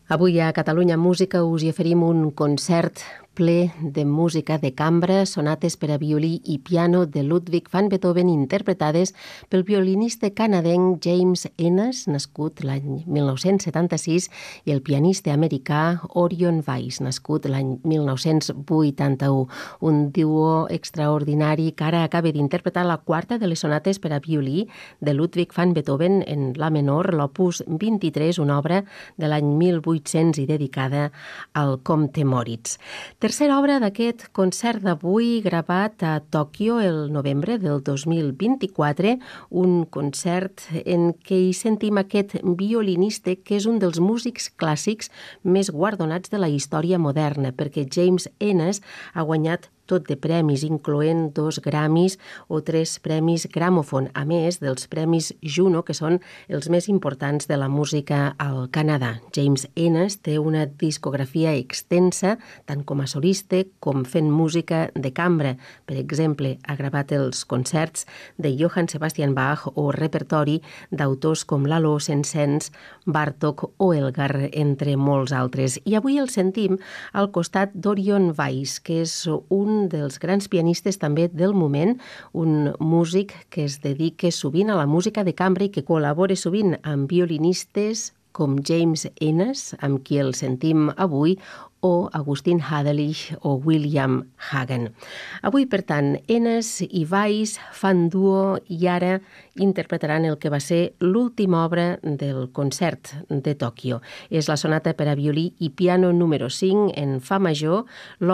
Avui a Catalunya Música us hi oferim un concert ple de música de cambra, sonates per a violí i piano de Ludwig van Beethoven interpretades pel violinista canadenc James Ennis, nascut l'any 1976, i el pianista americà Orion Weiss, nascut l'any 1981. Un duo extraordinari que ara acaba d'interpretar la quarta de les sonates per a violí de Ludwig van Beethoven en la menor, l'opus 23, una obra de l'any 1800 i dedicada al comte Moritz. Tercera obra d'aquest concert d'avui, gravat a Tòquio el novembre del 2024, un concert en què hi sentim aquest violinista que és un dels músics clàssics més guardonats de la història moderna, perquè James Ennis ha guanyat tot de premis, incloent 2 Grammys o 3 premis Gramophone, a més dels premis Juno, que són els més importants de la música al Canadà. James Ennis té una discografia extensa, tant com a solista com fent música de cambra. Per exemple, ha gravat els concerts de Johann Sebastian Bach o repertori d'autors com Lalo, Saint-Saëns, Bartók o Elgar, entre molts altres. I avui el sentim al costat d'Orion Weiss, que és un dels grans pianistes també del moment, un músic que es dedica sovint a la música de cambra i que col·labora sovint amb violinistes com James Ennis, amb qui el sentim avui, o Augustin Hadelich o William Hagen. Avui, per tant, Ennis i Weiss fan duo i ara interpretaran el que va ser l'última obra del concert de Tòquio. És la sonata per a violí i piano número 5 en fa major,